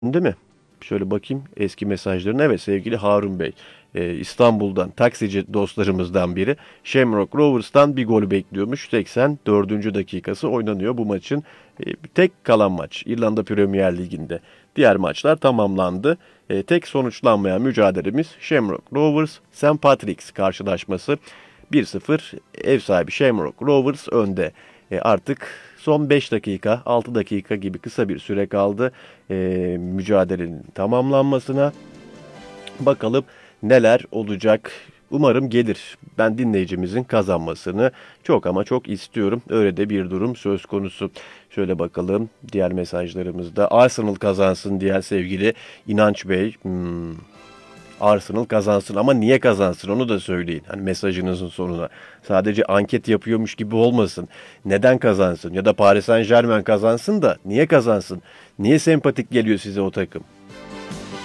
Değil mi? Şöyle bakayım eski mesajlarına. Evet, sevgili Harun Bey. İstanbul'dan taksici dostlarımızdan biri. Shamrock Rovers'tan bir gol bekliyormuş. 84. dakikası oynanıyor bu maçın. Tek kalan maç İrlanda Premier Ligi'nde. Diğer maçlar tamamlandı. Tek sonuçlanmayan mücadelemiz Shamrock Rovers St. Patrick's karşılaşması. 1-0 ev sahibi Shamrock Rovers önde. Artık son 5 dakika, 6 dakika gibi kısa bir süre kaldı e, mücadelenin tamamlanmasına. Bakalım neler olacak. Umarım gelir. Ben dinleyicimizin kazanmasını çok ama çok istiyorum. Öyle de bir durum söz konusu. Şöyle bakalım diğer mesajlarımızda. Arsenal kazansın diğer sevgili İnanç Bey. Arsenal kazansın ama niye kazansın onu da söyleyin. Hani mesajınızın sonuna. Sadece anket yapıyormuş gibi olmasın. Neden kazansın? Ya da Paris Saint-Germain kazansın da niye kazansın? Niye sempatik geliyor size o takım?